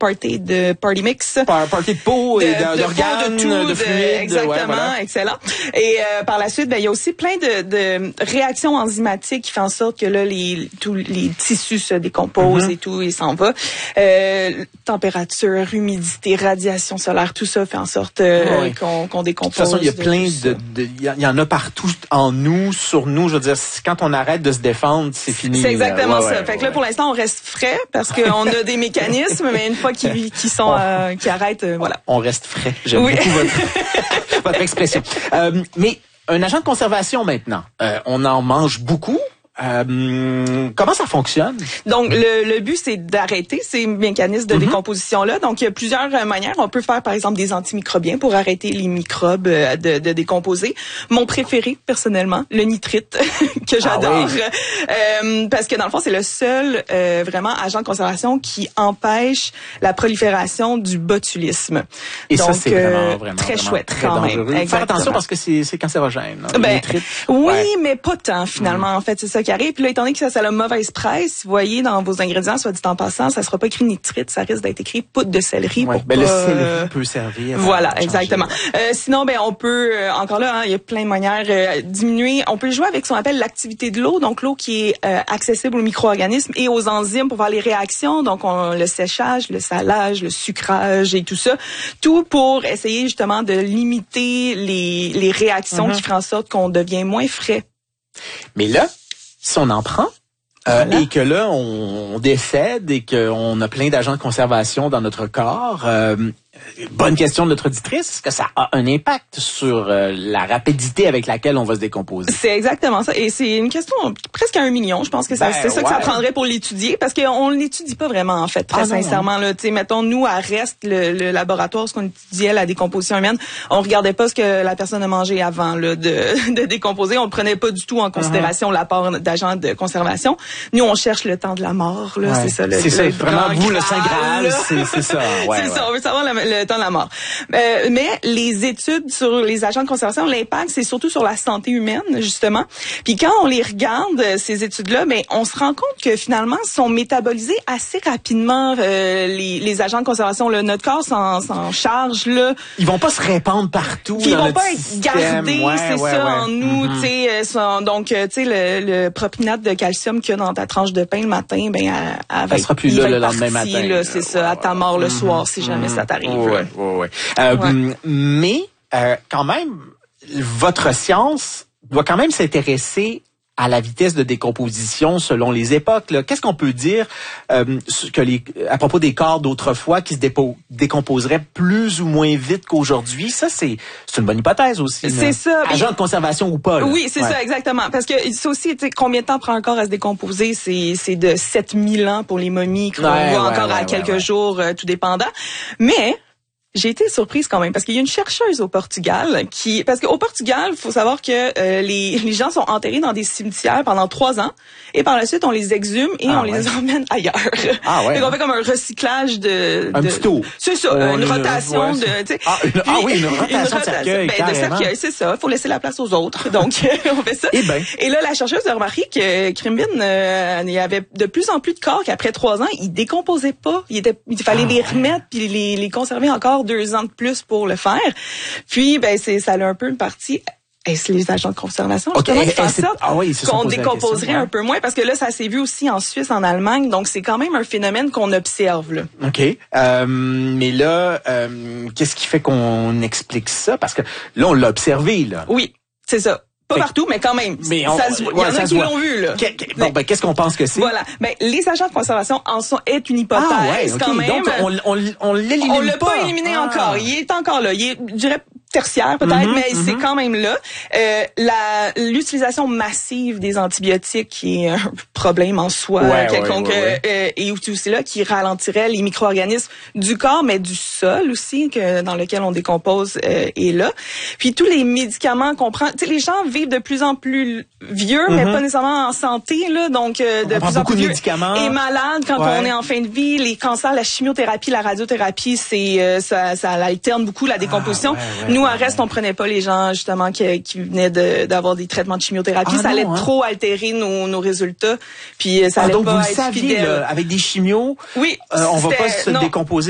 party mix. Party de peau et d'organes, de fluides. Exactement, excellent. Et par la suite, il y a aussi plein de réactions enzymatiques qui font en sorte que là, tous les tissus se décomposent et tout, et s'en va. Température, humidité, radiation solaire, tout ça fait en sorte qu'on décompose. De toute façon, il y a plein il y en a partout en nous, sur nous. Je veux dire, quand on arrête de se défendre, c'est fini. C'est exactement ça. Fait que là, pour l'instant, on reste frais parce qu'on a des mécanismes, mais une fois qu'ils arrêtent, voilà. On reste frais. J'aime beaucoup votre expression. Mais un agent de conservation maintenant, on en mange beaucoup. Comment ça fonctionne? Donc, le but, c'est d'arrêter ces mécanismes de décomposition-là. Donc, il y a plusieurs manières. On peut faire, par exemple, des antimicrobiens pour arrêter les microbes de décomposer. Mon préféré, personnellement, le nitrite, que j'adore. Parce que, dans le fond, c'est le seul vraiment agent de conservation qui empêche la prolifération du botulisme. Et donc, ça, c'est vraiment très chouette, très quand dangereux. même. Faire attention parce que c'est cancérogène. Le nitrite. Oui, mais pas tant, finalement. En fait, c'est ça qui arrive. Puis là, étant donné que ça a la mauvaise presse, vous voyez, dans vos ingrédients, soit dit en passant, ça sera pas écrit nitrite, ça risque d'être écrit poudre de céleri. Pour le céleri peut servir. Voilà, exactement. Sinon, on peut, encore là, il y a plein de manières diminuer. On peut jouer avec ce qu'on appelle l'activité de l'eau, donc l'eau qui est accessible aux micro-organismes et aux enzymes pour faire les réactions, donc le séchage, le salage, le sucrage et tout ça. Tout pour essayer justement de limiter les réactions qui font en sorte qu'on devient moins frais. Mais là, si on en prend, et que là, on décède et qu'on a plein d'agents de conservation dans notre corps, bonne question de notre auditrice, est-ce que ça a un impact sur la rapidité avec laquelle on va se décomposer? C'est exactement ça. Et c'est une question presque à 1 million. Je pense que c'est ça que ça prendrait pour l'étudier, parce qu'on ne l'étudie pas vraiment, en fait, très sincèrement. Là, mettons, nous, à Rest, le laboratoire, ce qu'on étudiait, la décomposition humaine, on regardait pas ce que la personne a mangé avant là, de décomposer. On ne prenait pas du tout en considération l'apport d'agents de conservation. Nous, on cherche le temps de la mort. Là, c'est ça. C'est ça. Vraiment, vous, le Saint Graal, c'est ça. C'est ça. On veut savoir le temps de la mort. Mais les études sur les agents de conservation, l'impact, c'est surtout sur la santé humaine, justement. Puis quand on les regarde, ces études-là, on se rend compte que finalement, sont métabolisés assez rapidement, les agents de conservation. Là, notre corps s'en charge. Là. Ils vont pas se répandre partout. Puis ils vont pas être gardés, en nous. Donc, tu sais, le propionate de calcium qu'il y a dans ta tranche de pain le matin, ça sera plus là le lendemain matin. Là, c'est ça, à ta mort le soir, si jamais ça t'arrive. Mais quand même, votre science doit quand même s'intéresser à la vitesse de décomposition selon les époques. Qu'est-ce qu'on peut dire à propos des corps d'autrefois qui se décomposeraient plus ou moins vite qu'aujourd'hui? Ça, c'est une bonne hypothèse aussi. C'est ça. Agent de conservation ou pas. Là. Oui, c'est ça, exactement. Parce que c'est aussi, tu sais, combien de temps prend un corps à se décomposer? C'est de 7000 ans pour les momies qu'on voit encore à quelques jours, tout dépendant. Mais j'ai été surprise quand même parce qu'il y a une chercheuse au Portugal parce qu'au Portugal, il faut savoir que les gens sont enterrés dans des cimetières pendant 3 ans et par la suite on les exhume et on les emmène ailleurs. Donc on fait comme un recyclage un petit tour. C'est ça, une rotation de une rotation de cercueil, carrément. C'est ça, faut laisser la place aux autres. Donc on fait ça. Et là la chercheuse a remarqué que Crimbin, il y avait de plus en plus de corps qu'après 3 ans, ils décomposaient pas. Il fallait les remettre puis les conserver encore 2 ans de plus pour le faire. Puis, ça a un peu une partie. Est-ce les agents de conservation justement qui font ça qu'on décomposerait un peu moins? Parce que là, ça s'est vu aussi en Suisse, en Allemagne. Donc, c'est quand même un phénomène qu'on observe. Là. OK. Mais là, qu'est-ce qui fait qu'on explique ça? Parce que là, on l'a observé. Là. Oui, c'est ça. Pas partout, mais quand même. Mais il y en a qui l'ont vu, là. Qu'est-ce qu'on pense que c'est? Voilà. Les agents de conservation est une hypothèse, quand même. Donc, on l'élimine pas. On l'a pas éliminé encore. Il est encore là. Il est, je dirais, tertiaire peut-être, mais c'est quand même là. L'utilisation massive des antibiotiques qui est un problème en soi, quelconque, et aussi là qui ralentirait les micro-organismes du corps, mais du sol aussi dans lequel on décompose est là. Puis tous les médicaments qu'on prend, tu sais, les gens vivent de plus en plus vieux, mais pas nécessairement en santé là, donc de plus en plus vieux et malades quand on est en fin de vie. Les cancers, la chimiothérapie, la radiothérapie, ça alterne beaucoup la décomposition. Nous, à Rest, on prenait pas les gens justement qui venaient d'avoir des traitements de chimiothérapie. Ça allait trop altérer nos résultats. Puis ça allait donc pas vous être le saviez, fidèle. Avec des chimios, oui, on va pas se décomposer